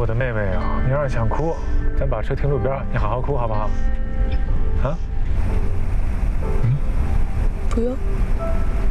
我的妹妹啊，你要是想哭，咱把车停路边，你好好哭好不好？啊？ 不用。